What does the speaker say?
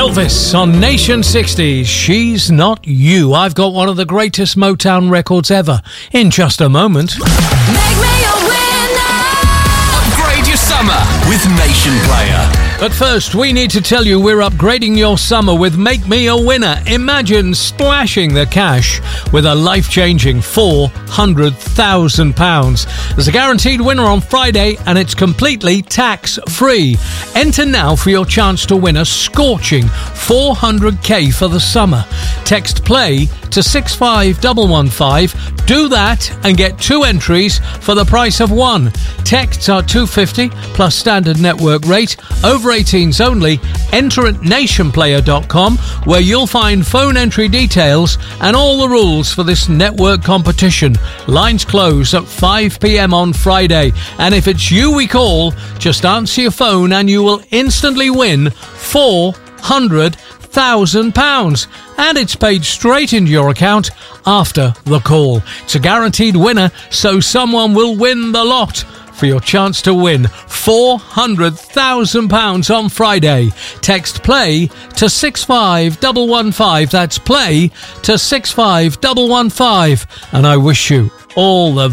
Elvis on Nation 60s. She's Not You. I've got one of the greatest Motown records ever in just a moment. Make me a winner. Upgrade your summer with Nation Player. But first, we need to tell you we're upgrading your summer with Make Me a Winner. Imagine splashing the cash with a life-changing £400,000. There's a guaranteed winner on Friday, and it's completely tax-free. Enter now for your chance to win a scorching $400K for the summer. Text PLAY to 65115. Do that and get 2 entries for the price of 1. Texts are $2.50 plus standard network rate. Over 18s only. Enter at nationplayer.com, where you'll find phone entry details and all the rules for this network competition. Lines close at 5 p.m. on Friday, and if it's you we call, just answer your phone and you will instantly win £400,000, and it's paid straight into your account after the call. It's a guaranteed winner, so someone will win the lot. For your chance to win £400,000 on Friday, text PLAY to 65115. That's PLAY to 65115. And I wish you all the